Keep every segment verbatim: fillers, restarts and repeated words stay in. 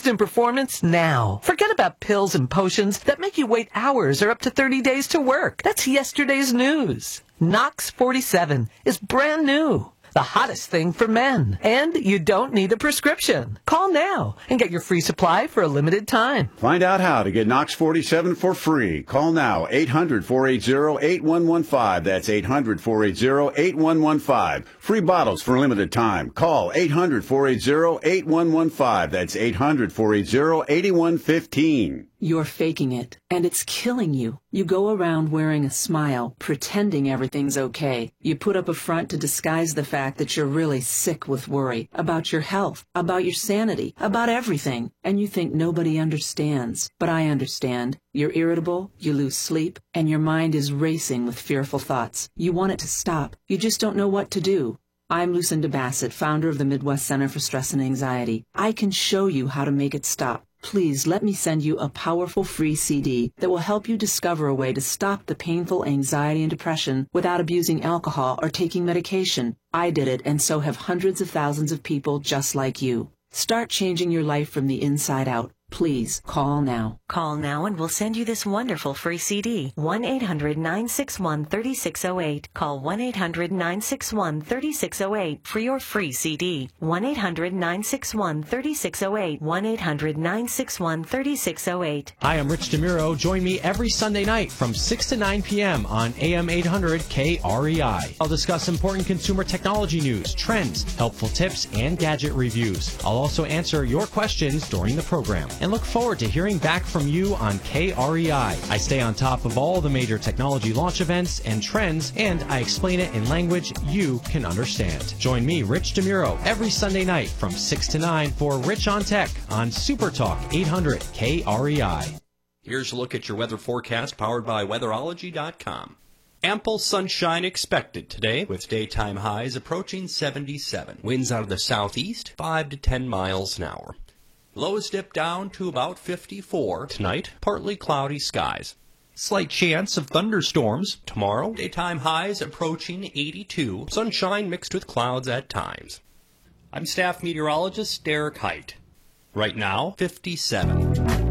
instant performance now. Forget about pills and potions that make you wait hours or up to thirty days to work. That's yesterday's news. Knox forty-seven is brand new. The hottest thing for men. And you don't need a prescription. Call now and get your free supply for a limited time. Find out how to get Knox forty-seven for free. Call now, eight hundred, four eight zero, eight one one five. That's eight hundred, four eight zero, eight one one five. Free bottles for a limited time. Call eight hundred, four eight zero, eight one one five. That's eight hundred, four eight zero, eight one one five. You're faking it, and it's killing you. You go around wearing a smile, pretending everything's okay. You put up a front to disguise the fact that you're really sick with worry about your health, about your sanity, about everything, and you think nobody understands. But I understand. You're irritable, you lose sleep, and your mind is racing with fearful thoughts. You want it to stop. You just don't know what to do. I'm Lucinda Bassett, founder of the Midwest Center for Stress and Anxiety. I can show you how to make it stop. Please let me send you a powerful free C D that will help you discover a way to stop the painful anxiety and depression without abusing alcohol or taking medication. I did it, and so have hundreds of thousands of people just like you. Start changing your life from the inside out. Please call now. Call now and we'll send you this wonderful free C D. one eight hundred, nine six one, three six zero eight. Call one eight hundred, nine six one, three six zero eight for your free C D. one eight hundred, nine six one, three six zero eight. one eight hundred, nine six one, three six zero eight. Hi, I'm Rich DeMuro. Join me every Sunday night from six to nine p.m. on A M eight hundred K R E I. I'll discuss important consumer technology news, trends, helpful tips, and gadget reviews. I'll also answer your questions during the program and look forward to hearing back from you on K R E I. I stay on top of all the major technology launch events and trends, and I explain it in language you can understand. Join me, Rich DeMuro, every Sunday night from six to nine for Rich on Tech on Super Talk eight hundred K R E I. Here's a look at your weather forecast powered by weatherology dot com. Ample sunshine expected today, with daytime highs approaching seventy-seven. Winds out of the southeast, five to ten miles an hour. Lows dip down to about fifty-four. Tonight, partly cloudy skies. Slight chance of thunderstorms. Tomorrow, daytime highs approaching eighty-two. Sunshine mixed with clouds at times. I'm staff meteorologist Derek Height. Right now, fifty-seven.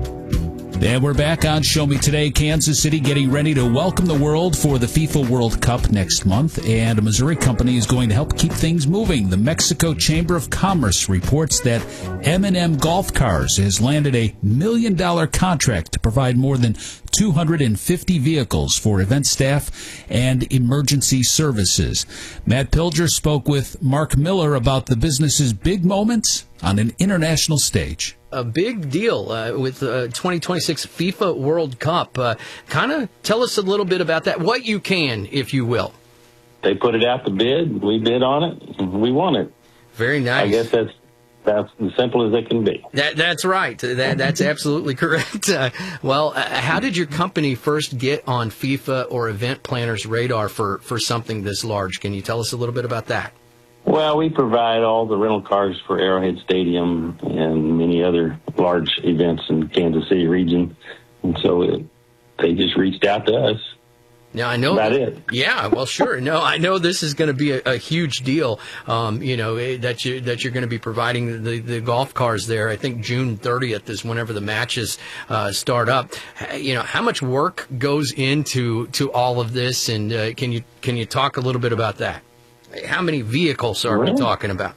And we're back on Show Me Today. Kansas City getting ready to welcome the world for the FIFA World Cup next month, and a Missouri company is going to help keep things moving. The Mexico Chamber of Commerce reports that M and M Golf Cars has landed a million dollar contract to provide more than two hundred fifty vehicles for event staff and emergency services. Matt Pilger spoke with Mark Miller about the business's big moments on an international stage. A big deal uh, with uh, twenty twenty-six FIFA World Cup. Uh, kind of tell us a little bit about that, what you can, if you will. They put it out to bid. We bid on it. We won it. Very nice. I guess that's that's as simple as it can be. That, that's right. That, that's absolutely correct. Uh, well, uh, how did your company first get on FIFA or event planners' radar for, for something this large? Can you tell us a little bit about that? Well, we provide all the rental cars for Arrowhead Stadium and many other large events in the Kansas City region. And so it, they just reached out to us. Now, I know About that, it. Yeah, well, sure. No, I know this is going to be a, a huge deal, um, you know, eh, that, you, that you're going to be providing the, the golf cars there. I think June thirtieth is whenever the matches uh, start up. You know, how much work goes into to all of this, and uh, can you can you talk a little bit about that? How many vehicles are well, we talking about?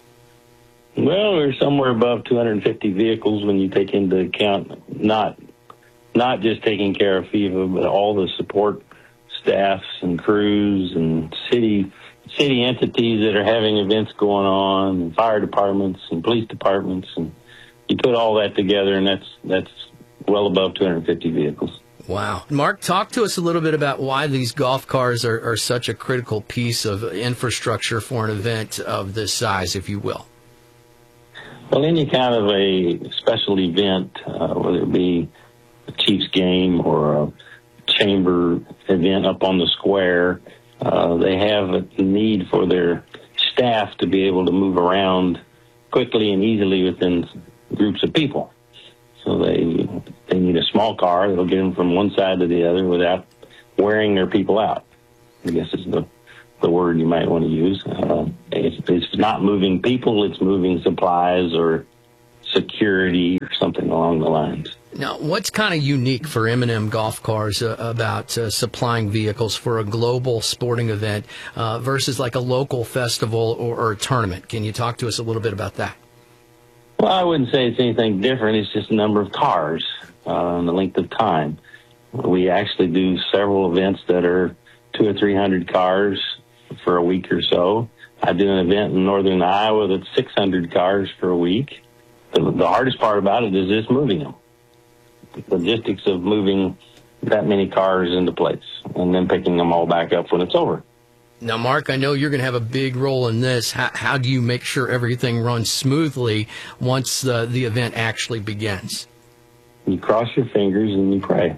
Well, we're somewhere above two hundred fifty vehicles when you take into account not not just taking care of FIFA, but all the support staffs and crews and city city entities that are having events going on, and fire departments and police departments, and you put all that together, and that's that's well above two hundred fifty vehicles. Wow. Mark, talk to us a little bit about why these golf cars are, are such a critical piece of infrastructure for an event of this size, if you will. Well, any kind of a special event, uh, whether it be a Chiefs game or a chamber event up on the square, uh, they have a need for their staff to be able to move around quickly and easily within groups of people. So they they need a small car that'll get them from one side to the other without wearing their people out, I guess is the, the word you might want to use. Uh, it's, it's not moving people, it's moving supplies or security or something along the lines. Now, what's kind of unique for M and M Golf Cars uh, about uh, supplying vehicles for a global sporting event uh, versus like a local festival or, or a tournament? Can you talk to us a little bit about that? Well, I wouldn't say it's anything different. It's just the number of cars uh, and the length of time. We actually do several events that are two or three hundred cars for a week or so. I do an event in northern Iowa that's six hundred cars for a week. The, the hardest part about it is just moving them. The logistics of moving that many cars into place and then picking them all back up when it's over. Now, Mark, I know you're going to have a big role in this. How, how do you make sure everything runs smoothly once uh, the event actually begins? You cross your fingers and you pray.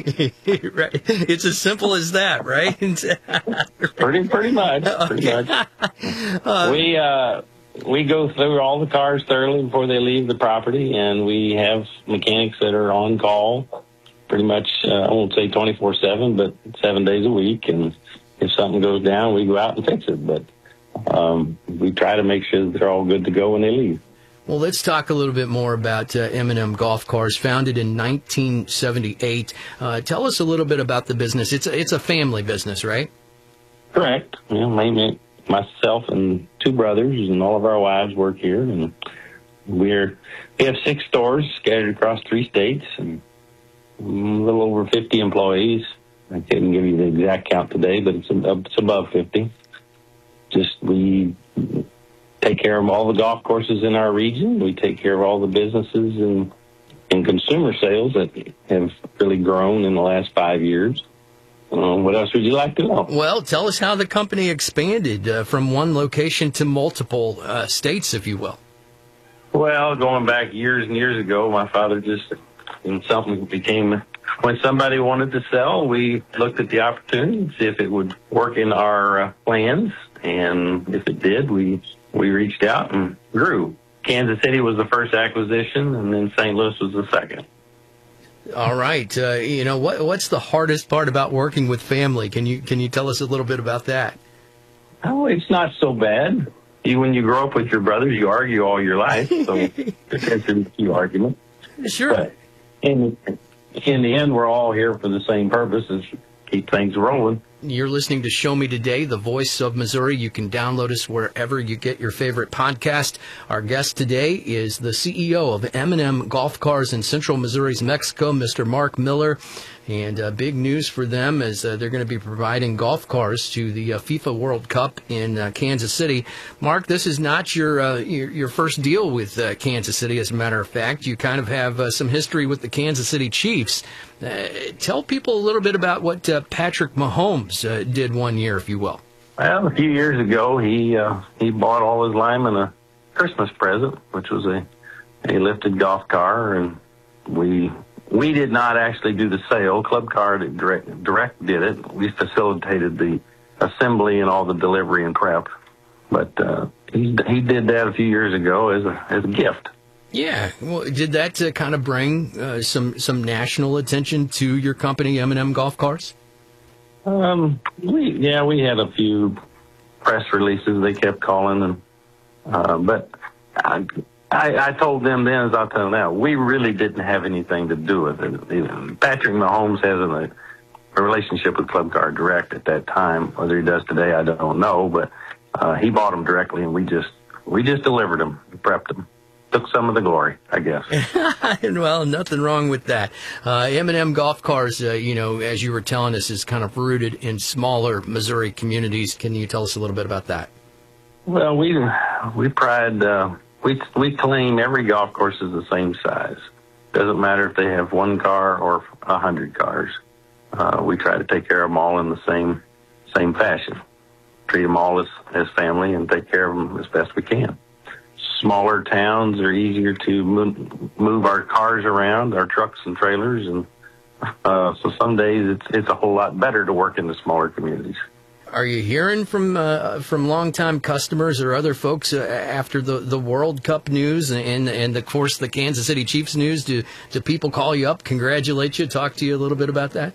Right. It's as simple as that, right? pretty, pretty much. Pretty Okay. much. uh, we uh, we go through all the cars thoroughly before they leave the property, and we have mechanics that are on call pretty much. Uh, I won't say twenty-four seven, but seven days a week. And if something goes down, we go out and fix it. But um, we try to make sure that they're all good to go when they leave. Well, let's talk a little bit more about uh, M and M Golf Cars, founded in nineteen seventy-eight. Uh, tell us a little bit about the business. It's a, it's a family business, right? Correct. You know, my, myself and two brothers and all of our wives work here, and we're we have six stores scattered across three states and a little over fifty employees. I couldn't give you the exact count today, but it's, it's above fifty. Just we take care of all the golf courses in our region. We take care of all the businesses and, and consumer sales that have really grown in the last five years. Uh, what else would you like to know? Well, tell us how the company expanded uh, from one location to multiple uh, states, if you will. Well, going back years and years ago, my father just, when something became, when somebody wanted to sell, we looked at the opportunity and see if it would work in our uh, plans. And if it did, we we reached out and grew. Kansas City was the first acquisition, and then Saint Louis was the second. All right. Uh, you know, what what's the hardest part about working with family? Can you can you tell us a little bit about that? Oh, it's not so bad. You, when you grow up with your brothers, you argue all your life, so there's a few arguments. Sure. But in, in the end, we're all here for the same purpose, is keep things rolling. You're listening to Show Me Today, the voice of Missouri. You can download us wherever you get your favorite podcast. Our guest today is the C E O of M and M Golf Cars in Central Missouri's Mexico, Mister Mark Miller. And uh, big news for them is uh, they're going to be providing golf cars to the uh, FIFA World Cup in uh, Kansas City. Mark, this is not your, uh, your your first deal with uh, Kansas City. As a matter of fact, you kind of have uh, some history with the Kansas City Chiefs. Uh, tell people a little bit about what uh, Patrick Mahomes uh, did one year, if you will. Well, a few years ago, he uh, he bought all his linemen a Christmas present, which was a a lifted golf car, and we. We did not actually do the sale. Club Car direct, direct did it. We facilitated the assembly and all the delivery and prep. But uh, he, he did that a few years ago as a, as a gift. Yeah. Well, did that uh, kind of bring uh, some some national attention to your company, M and M Golf Cars? Um, we yeah, we had a few press releases. They kept calling, and uh, but. I, I, I told them then, as I'll tell them now, we really didn't have anything to do with it. Patrick Mahomes has a, a relationship with Club Car Direct at that time. Whether he does today, I don't know. But uh, he bought them directly, and we just we just delivered them, prepped them, took some of the glory, I guess. Well, nothing wrong with that. Uh, M and M Golf Cars, uh, you know, as you were telling us, is kind of rooted in smaller Missouri communities. Can you tell us a little bit about that? Well, we we pride. Uh, We we claim every golf course is the same size. Doesn't matter if they have one car or a hundred cars. Uh, we try to take care of them all in the same same fashion. Treat them all as, as family and take care of them as best we can. Smaller towns are easier to move, move our cars around, our trucks and trailers, and uh, so some days it's it's a whole lot better to work in the smaller communities. Are you hearing from uh, from longtime customers or other folks uh, after the, the World Cup news and and of course the Kansas City Chiefs news? Do do people call you up, congratulate you, talk to you a little bit about that?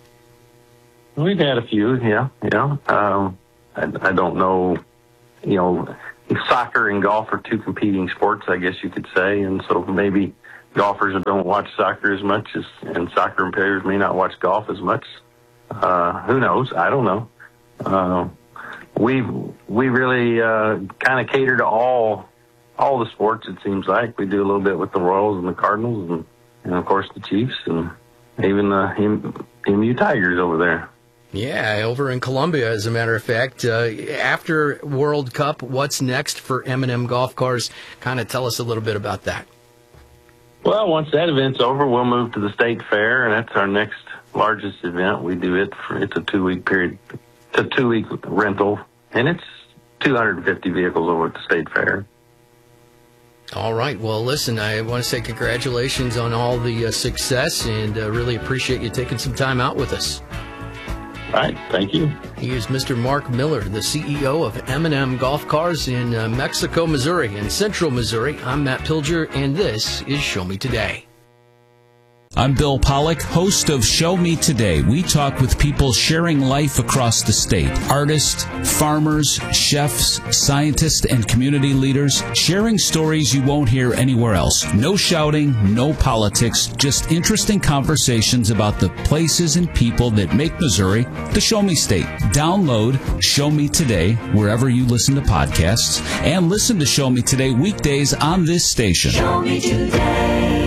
We've had a few, yeah, yeah. Um, I, I don't know, you know, soccer and golf are two competing sports, I guess you could say, and so maybe golfers don't watch soccer as much as, and soccer players may not watch golf as much. Uh, who knows? I don't know. Uh, we we really uh, kind of cater to all all the sports. It seems like we do a little bit with the Royals and the Cardinals, and, and of course the Chiefs, and even the M- M U Tigers over there. Yeah, over in Columbia, as a matter of fact. Uh, after World Cup, what's next for M and M Golf Cars? Kind of tell us a little bit about that. Well, once that event's over, we'll move to the State Fair, and that's our next largest event. We do it for, it's a two-week period, it's a two-week rental, and it's two hundred fifty vehicles over at the State Fair. All right. Well, listen, I want to say congratulations on all the uh, success, and uh, really appreciate you taking some time out with us. All right. Thank you. He is Mister Mark Miller, the C E O of M and M Golf Cars in uh, Mexico, Missouri, and Central Missouri. I'm Matt Pilger, and this is Show Me Today. I'm Bill Pollock, host of Show Me Today. We talk with people sharing life across the state. Artists, farmers, chefs, scientists, and community leaders sharing stories you won't hear anywhere else. No shouting, no politics, just interesting conversations about the places and people that make Missouri the Show Me State. Download Show Me Today wherever you listen to podcasts, and listen to Show Me Today weekdays on this station. Show Me Today.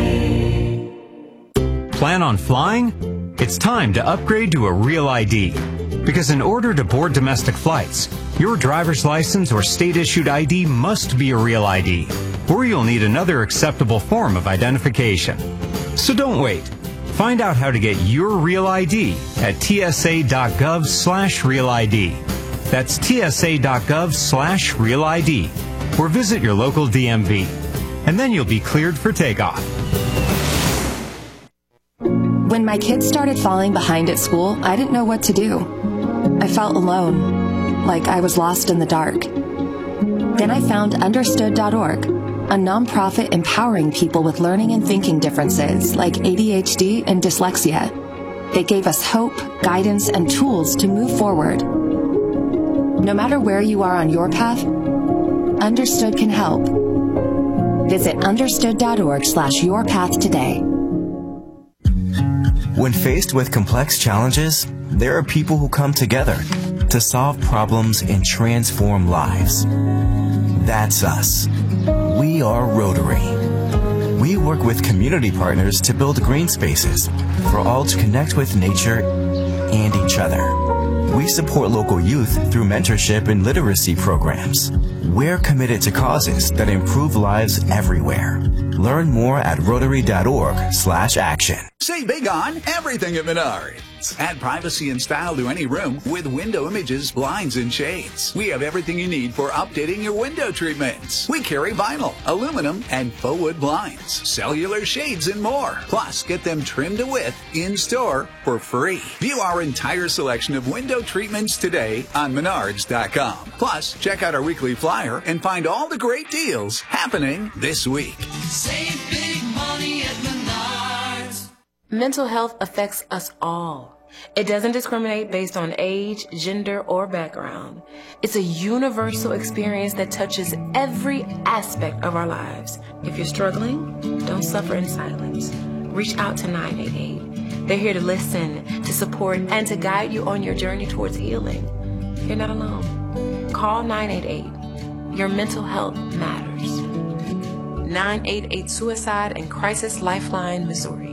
Plan on flying? It's time to upgrade to a Real I D. Because in order to board domestic flights, your driver's license or state-issued I D must be a Real I D, or you'll need another acceptable form of identification. So don't wait. Find out how to get your Real I D at tsa.gov slash Real ID. That's tsa.gov slash Real ID, or visit your local D M V. And then you'll be cleared for takeoff. When my kids started falling behind at school, I didn't know what to do. I felt alone, like I was lost in the dark. Then I found understood dot org, a nonprofit empowering people with learning and thinking differences like A D H D and dyslexia. They gave us hope, guidance, and tools to move forward. No matter where you are on your path, Understood can help. Visit understood dot org slash your path today. When faced with complex challenges, there are people who come together to solve problems and transform lives. That's us. We are Rotary. We work with community partners to build green spaces for all to connect with nature and each other. We support local youth through mentorship and literacy programs. We're committed to causes that improve lives everywhere. Learn more at rotary dot org slash action. Say big on everything at Menards. Add privacy and style to any room with window images, blinds, and shades. We have everything you need for updating your window treatments. We carry vinyl, aluminum, and faux wood blinds, cellular shades, and more. Plus, get them trimmed to width in-store for free. View our entire selection of window treatments today on menards dot com. Plus, check out our weekly flyer and find all the great deals happening this week. Save big money at Menards. Mental health affects us all. It doesn't discriminate based on age, gender, or background. It's a universal experience that touches every aspect of our lives. If you're struggling, don't suffer in silence. Reach out to nine eight eight. They're here to listen, to support, and to guide you on your journey towards healing. You're not alone. Call nine eight eight. Your mental health matters. nine eight eight Suicide and Crisis Lifeline, Missouri.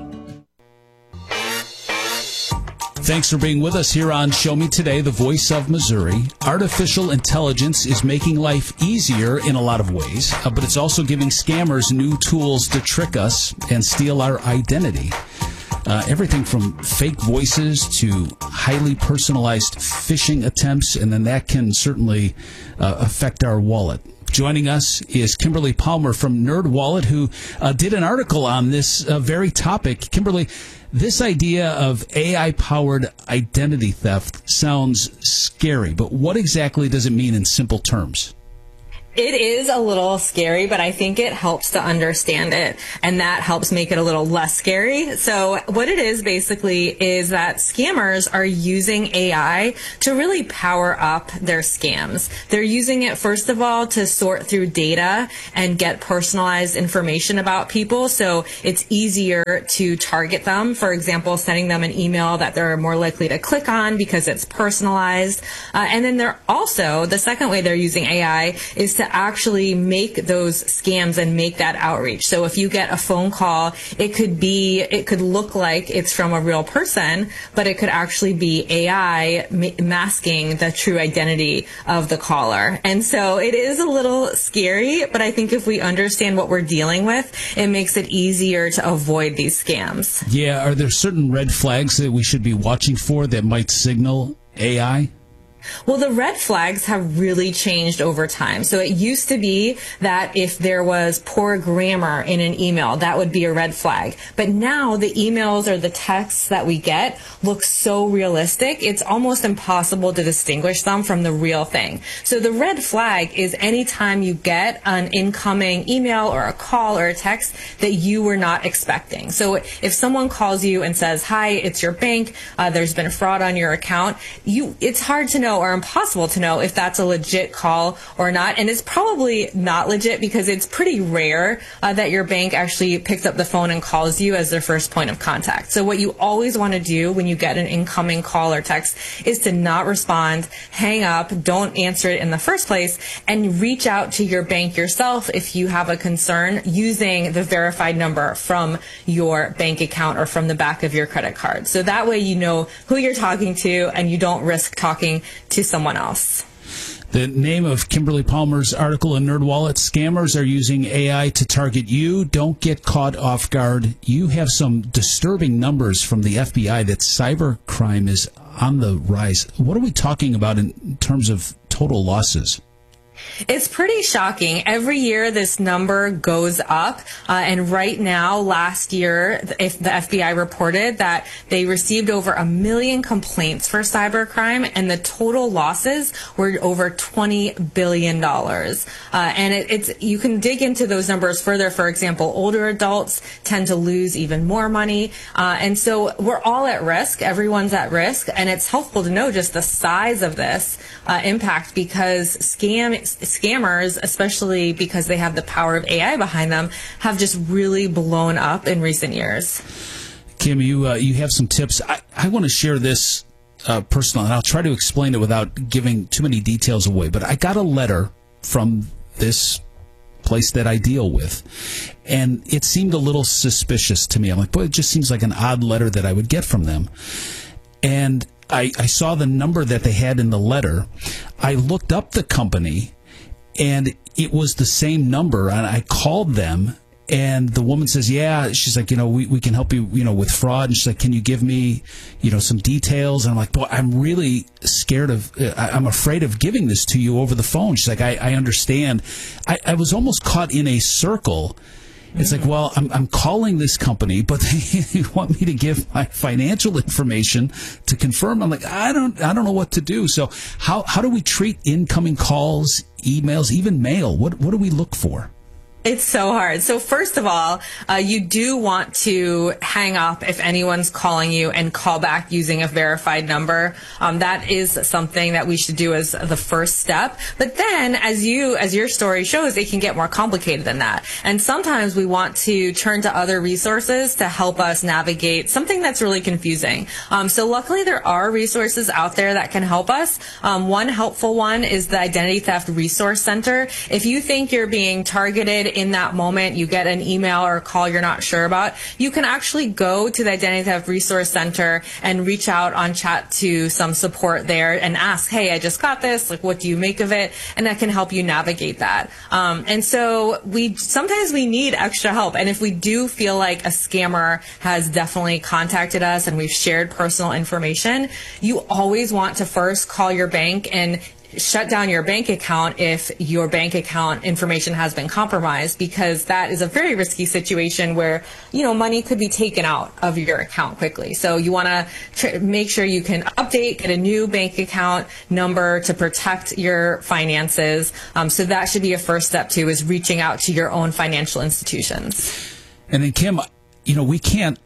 Thanks for being with us here on Show Me Today, the voice of Missouri. Artificial intelligence is making life easier in a lot of ways, uh, but it's also giving scammers new tools to trick us and steal our identity. Uh, everything from fake voices to highly personalized phishing attempts, and then that can certainly uh, affect our wallet. Joining us is Kimberly Palmer from NerdWallet, who uh, did an article on this uh, very topic. Kimberly, this idea of A I-powered identity theft sounds scary, but what exactly does it mean in simple terms? It is a little scary, but I think it helps to understand it, and that helps make it a little less scary. So what it is basically is that scammers are using A I to really power up their scams. They're using it, first of all, to sort through data and get personalized information about people, so it's easier to target them. For example, sending them an email that they're more likely to click on because it's personalized. Uh, and then they're also, the second way they're using A I is to actually make those scams and make that outreach. So if you get a phone call, it could be, it could look like it's from a real person, but it could actually be A I ma- masking the true identity of the caller. And so it is a little scary, but I think if we understand what we're dealing with, it makes it easier to avoid these scams. Yeah, are there certain red flags that we should be watching for that might signal A I? Well, the red flags have really changed over time. So it used to be that if there was poor grammar in an email, that would be a red flag. But now the emails or the texts that we get look so realistic, it's almost impossible to distinguish them from the real thing. So the red flag is anytime you get an incoming email or a call or a text that you were not expecting. So if someone calls you and says, "Hi, it's your bank, uh, there's been fraud on your account," you, it's hard to know or impossible to know if that's a legit call or not. And it's probably not legit because it's pretty rare uh, that your bank actually picks up the phone and calls you as their first point of contact. So what you always want to do when you get an incoming call or text is to not respond, hang up, don't answer it in the first place, and reach out to your bank yourself if you have a concern using the verified number from your bank account or from the back of your credit card. So that way you know who you're talking to and you don't risk talking to someone else. The name of Kimberly Palmer's article in NerdWallet, Scammers Are Using A I to Target You. Don't get caught off guard. You have some disturbing numbers from the F B I that cybercrime is on the rise. What are we talking about in terms of total losses? It's pretty shocking. Every year this number goes up, uh, and right now, last year, if the F B I reported that they received over a million complaints for cybercrime, and the total losses were over twenty billion dollars. Uh, and it, it's you can dig into those numbers further. For example, older adults tend to lose even more money, uh, and so we're all at risk. Everyone's at risk, and it's helpful to know just the size of this uh, impact because scam scammers, especially because they have the power of A I behind them, have just really blown up in recent years. Kim, you uh, you have some tips. I, I want to share this uh, personally, and I'll try to explain it without giving too many details away. But I got a letter from this place that I deal with, and it seemed a little suspicious to me. I'm like, boy, it just seems like an odd letter that I would get from them. And I, I saw the number that they had in the letter. I looked up the company, and it was the same number, and I called them, and the woman says, yeah, she's like, you know, we, we can help you, you know, with fraud. And she's like, can you give me, you know, some details? And I'm like, boy, I'm really scared of, uh, I'm afraid of giving this to you over the phone. She's like, I, I understand. I, I was almost caught in a circle. It's like, well, I'm, I'm calling this company, but they want me to give my financial information to confirm. I'm like, I don't, I don't know what to do. So how, how do we treat incoming calls, emails, even mail? What, what do we look for? It's so hard. So first of all, uh, you do want to hang up if anyone's calling you and call back using a verified number. Um, that is something that we should do as the first step. But then, as you, as your story shows, it can get more complicated than that. And sometimes we want to turn to other resources to help us navigate something that's really confusing. Um, so luckily, there are resources out there that can help us. Um, one helpful one is the Identity Theft Resource Center. If you think you're being targeted in that moment, you get an email or a call you're not sure about, you can actually go to the Identity Theft Resource Center and reach out on chat to some support there and ask, hey, I just got this, like, what do you make of it? And that can help you navigate that. Um, and so we sometimes we need extra help. And if we do feel like a scammer has definitely contacted us and we've shared personal information, you always want to first call your bank and shut down your bank account if your bank account information has been compromised, because that is a very risky situation where, you know, money could be taken out of your account quickly. So you want to tr- make sure you can update, get a new bank account number to protect your finances. Um, so that should be a first step too, is reaching out to your own financial institutions. And then, Kim, you know, we can't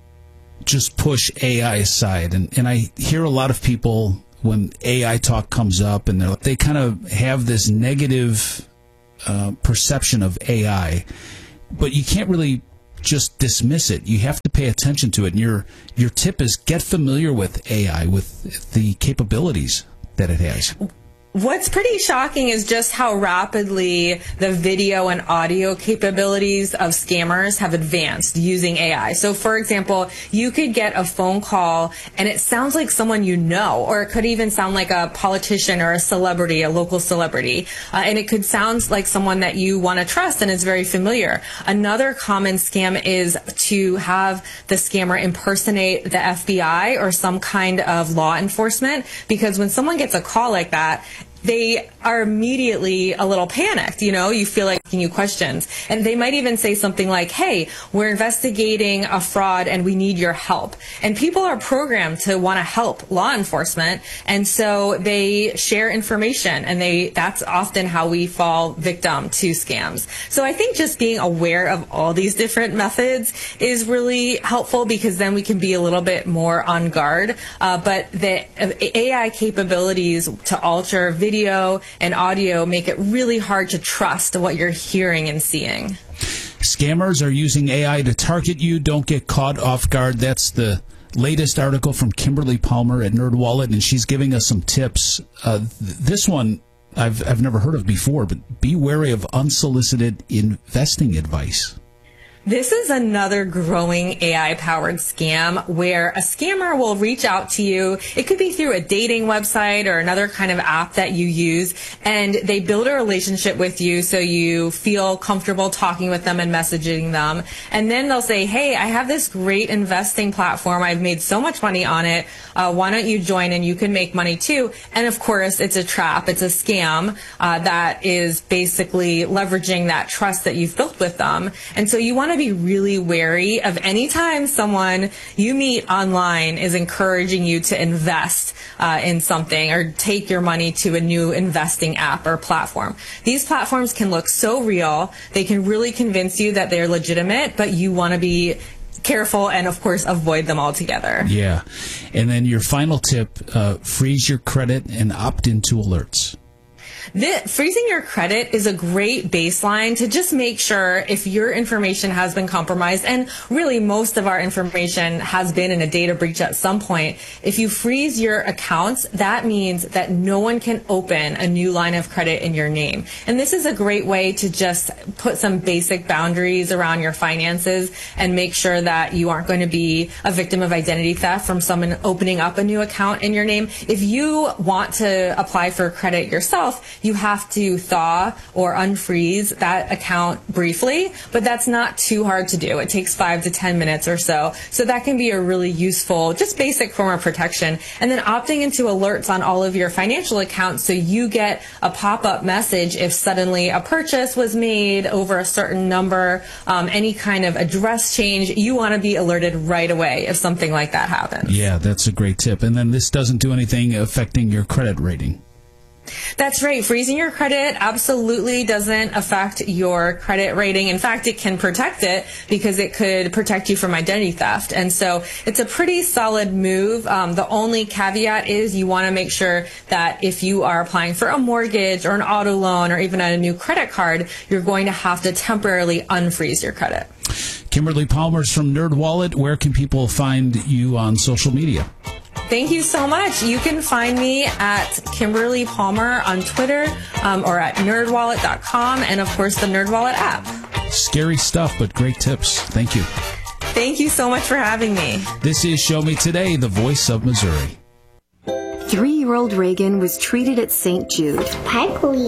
just push A I aside. And, and I hear a lot of people when A I talk comes up, and they're, they kind of have this negative uh, perception of A I. But you can't really just dismiss it. You have to pay attention to it. And your, your tip is get familiar with A I, with the capabilities that it has. What's pretty shocking is just how rapidly the video and audio capabilities of scammers have advanced using A I. So, for example, you could get a phone call and it sounds like someone you know, or it could even sound like a politician or a celebrity, a local celebrity. Uh, and it could sound like someone that you want to trust and is very familiar. Another common scam is to have the scammer impersonate the F B I or some kind of law enforcement, because when someone gets a call like that, they are immediately a little panicked. You know, you feel like asking you questions. And they might even say something like, hey, we're investigating a fraud and we need your help. And people are programmed to want to help law enforcement. And so they share information, and they that's often how we fall victim to scams. So I think just being aware of all these different methods is really helpful, because then we can be a little bit more on guard. Uh, but the A I capabilities to alter video Video and audio make it really hard to trust what you're hearing and seeing. Scammers are using A I to target you. Don't get caught off guard. That's the latest article from Kimberly Palmer at NerdWallet, and she's giving us some tips. Uh, th- this one I've I've never heard of before, but be wary of unsolicited investing advice. This is another growing A I-powered scam where a scammer will reach out to you. It could be through a dating website or another kind of app that you use, and they build a relationship with you so you feel comfortable talking with them and messaging them. And then they'll say, hey, I have this great investing platform. I've made so much money on it. Uh, why don't you join and you can make money too? And of course, it's a trap. It's a scam uh, that is basically leveraging that trust that you've built with them. And so you want to be really wary of any time someone you meet online is encouraging you to invest uh, in something or take your money to a new investing app or platform. These platforms can look so real. They can really convince you that they're legitimate, but you want to be careful and, of course, avoid them altogether. Yeah. And then your final tip, uh, freeze your credit and opt into alerts. The, freezing your credit is a great baseline to just make sure if your information has been compromised, and really most of our information has been in a data breach at some point. If you freeze your accounts, that means that no one can open a new line of credit in your name. And this is a great way to just put some basic boundaries around your finances and make sure that you aren't going to be a victim of identity theft from someone opening up a new account in your name. If you want to apply for credit yourself, you have to thaw or unfreeze that account briefly, but that's not too hard to do. It takes five to ten minutes or so. So that can be a really useful, just basic form of protection. And then opting into alerts on all of your financial accounts so you get a pop-up message if suddenly a purchase was made over a certain number, um, any kind of address change. You want to be alerted right away if something like that happens. Yeah, that's a great tip. And then this doesn't do anything affecting your credit rating. That's right. Freezing your credit absolutely doesn't affect your credit rating. In fact, it can protect it because it could protect you from identity theft. And so it's a pretty solid move. Um, the only caveat is you want to make sure that if you are applying for a mortgage or an auto loan or even a new credit card, you're going to have to temporarily unfreeze your credit. Kimberly Palmer's from NerdWallet. Where can people find you on social media? Thank you so much. You can find me at Kimberly Palmer on Twitter um, or at nerd wallet dot com and, of course, the NerdWallet app. Scary stuff, but great tips. Thank you. Thank you so much for having me. This is Show Me Today, the voice of Missouri. Three-year-old Reagan was treated at Saint Jude. Hi,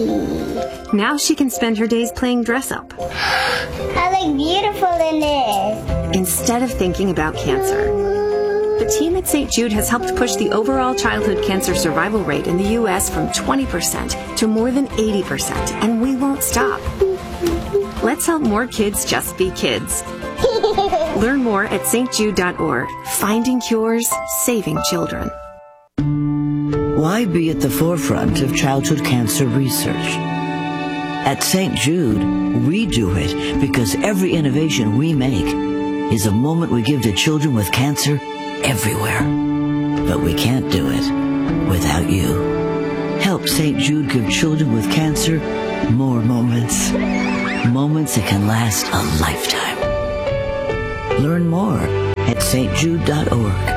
Queen. Now she can spend her days playing dress-up. I look beautiful in this. Instead of thinking about cancer. The team at Saint Jude has helped push the overall childhood cancer survival rate in the U S from twenty percent to more than eighty percent, and we won't stop. Let's help more kids just be kids. Learn more at st jude dot org. Finding cures, saving children. Why be at the forefront of childhood cancer research? At Saint Jude, we do it because every innovation we make is a moment we give to children with cancer everywhere. But we can't do it without you. Help Saint Jude give children with cancer more moments. Moments that can last a lifetime. Learn more at st jude dot org.